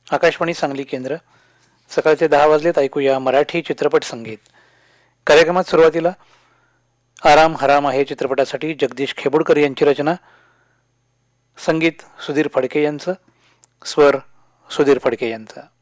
आकाशवाणी सांगली केंद्र. सकाळचे 10 वाजलेत. ऐकूया मराठी चित्रपट संगीत. कार्यक्रमात सुरुवातीला आराम हराम आहे चित्रपटासाठी जगदीश खेबुडकर यांची रचना, संगीत सुधीर फडके यांचं, स्वर सुधीर फडके यांचा.